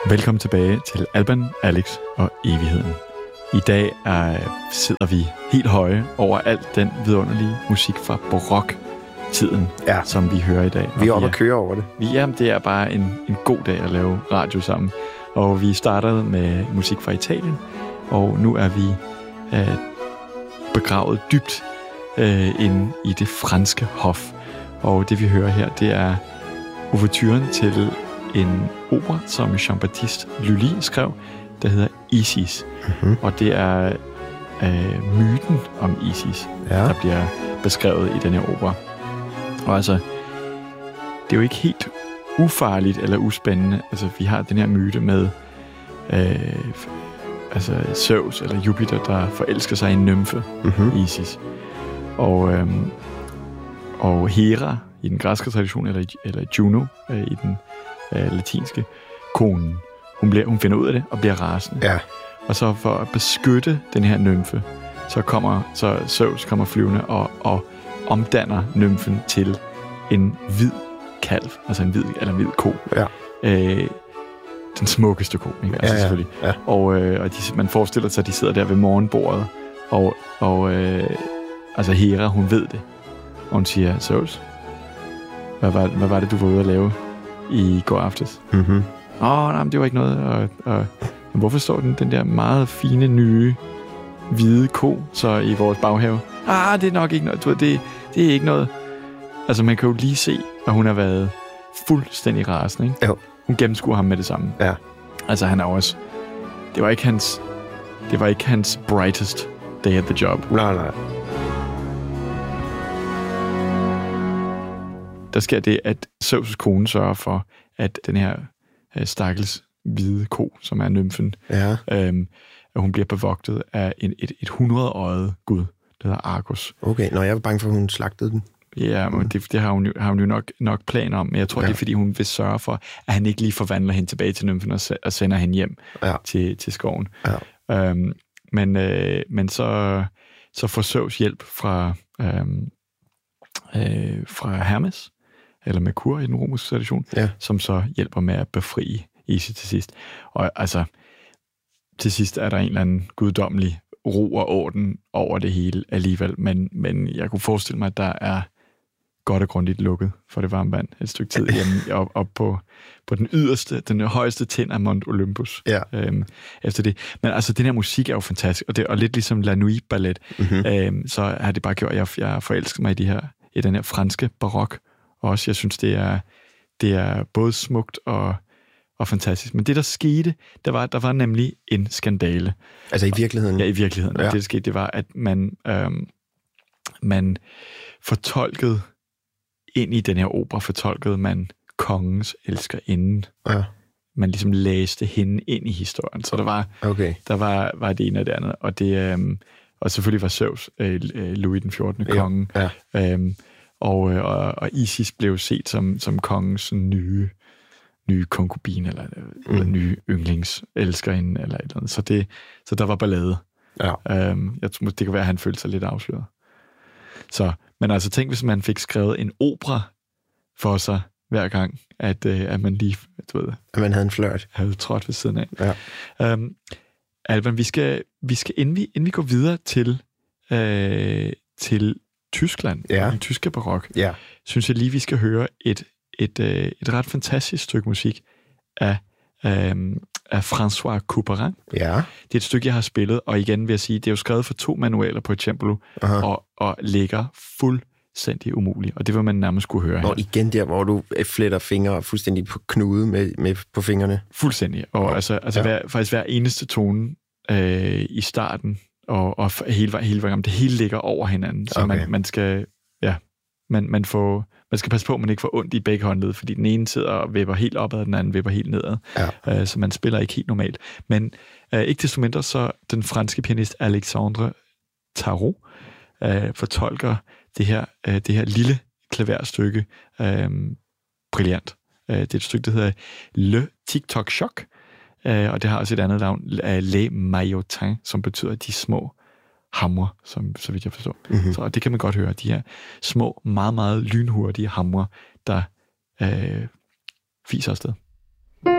Velkommen tilbage til Alban, Alex og Evigheden. I dag sidder vi helt høje over alt den vidunderlige musik fra barok-tiden, som vi hører i dag. Vi er oppe at køre over det. Det er bare en god dag at lave radio sammen. Og vi startede med musik fra Italien, og nu er vi begravet dybt inde i det franske hof. Og det vi hører her, det er ouverturen til en opera, som Jean-Baptiste Lully skrev, der hedder Isis. Mm-hmm. Og det er myten om Isis, der bliver beskrevet i den her opera. Og altså, det er jo ikke helt ufarligt eller uspændende. Altså, vi har den her myte med Zeus eller Jupiter, der forelsker sig i en nymfe, Isis. Og Hera i den græske tradition, eller Juno i den latinske, konen. Hun finder ud af det og bliver rasende. Ja. Og så for at beskytte den her nymfe, så Zeus kommer flyvende og omdanner nymfen til en hvid kalv, altså en hvid ko. Ja. Den smukkeste ko, ikke? Altså, selvfølgelig. Ja. Og man forestiller sig, at de sidder der ved morgenbordet, og altså Hera, hun ved det. Og hun siger, Zeus, hvad var det, du var ude at lave i går aftes? Mm-hmm. Nej, det var ikke noget. Men hvorfor står den der meget fine, nye, hvide ko så i vores baghave? Det er nok ikke noget. Det er ikke noget. Altså, man kan jo lige se, at hun har været fuldstændig rasende, ikke? Jo. Hun gennemskuer ham med det samme. Ja. Altså, han er også... Det var ikke hans brightest day at the job. Nej. Der sker det, at Zeus' kone sørger for, at den her stakkels hvide ko, som er nymfen, at hun bliver bevogtet af et 100-øjet gud, der hedder Argus. Okay, jeg var bange for, at hun slagtede den. Ja, men det har hun jo nok planer om, men jeg tror, det er, fordi hun vil sørge for, at han ikke lige forvandler hende tilbage til nymfen og sender hende hjem til skoven. Ja. Men så får Zeus hjælp fra Hermes, eller Merkur i den romerske tradition, som så hjælper med at befri Isis til sidst. Og altså, til sidst er der en eller anden guddommelig ro og orden over det hele alligevel, men jeg kunne forestille mig, at der er godt og grundigt lukket for det varme vand et stykke tid hjemme op på den højeste tind af Mount Olympus efter det. Men altså, den her musik er jo fantastisk, og lidt ligesom La Nuit Ballet, så har det bare gjort, at jeg forelsker mig i den her franske barok også. Jeg synes, det er både smukt og fantastisk. Men det, der skete, der var nemlig en skandale. Altså i virkeligheden? Ja, i virkeligheden. Ja. Og det, der skete, det var, at man fortolkede ind i den her opera, fortolkede man kongens elskerinde. Ja. Man ligesom læste hende ind i historien. Så der var det ene og det andet. Og det... Og selvfølgelig var Zeus Louis den 14. kongen. Ja. Og Isis blev set som kongens nye konkubine, eller nye yndlingselskerinde, eller et eller andet. Så der var ballade. Ja. Jeg tror, det kan være, at han følte sig lidt afsløret. Men altså, tænk, hvis man fik skrevet en opera for sig hver gang, at man lige, at man havde en flørt. Havde trådt ved siden af. Ja. Alban, vi skal inden vi går videre til Tyskland, den tyske barok, synes jeg lige, vi skal høre et ret fantastisk stykke musik af François Couperin. Ja. Det er et stykke, jeg har spillet, og igen vil jeg sige, det er jo skrevet for 2 manualer på et cembalo, og ligger fuldstændig umuligt, og det vil man nærmest kunne høre her. Og igen der, hvor du fletter fingre fuldstændig på knude med på fingrene. Fuldstændig, og faktisk hver eneste tone i starten, og hele vejen, det hele ligger over hinanden, så man skal, man skal passe på, at man ikke får ondt i begge håndled, fordi den ene sidder og vipper helt opad, og den anden vipper helt nedad. Ja. Så man spiller ikke helt normalt. Men ikke desto mindre, så den franske pianist Alexandre Tarot fortolker det her lille klaverstykke brilliant. Det er et stykke, der hedder Le TikTok Choc, og det har også et andet navn, Les Maillotins, som betyder de små hamre, så vidt jeg forstår. Mm-hmm. Så det kan man godt høre, de her små, meget, meget lynhurtige hamre, der fiser afsted.